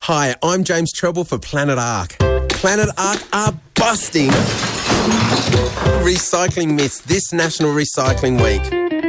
Hi, I'm James Treble for Planet Ark. Planet Ark are busting recycling myths this National Recycling Week.